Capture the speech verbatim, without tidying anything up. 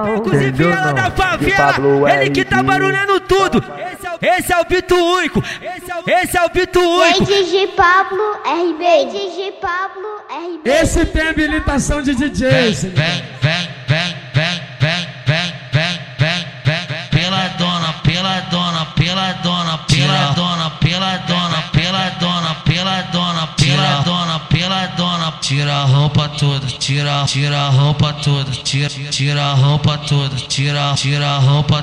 Inclusive ela da favela, ele que tá barulhando tudo. Esse é o, esse é o Bito único. Esse é o, esse é o Bito único. D J Pablo R B. D J Pablo R B. Esse tem habilitação de D J. Vem, vem, vem, vem, vem, vem, vem, vem, vem, vem, pela dona, pela dona, pela dona, pela dona, pela dona, pela dona, pela dona, pela dona, pela dona, tira a roupa toda, tira, tira a roupa toda, tira, tira a roupa toda, tira, tira a roupa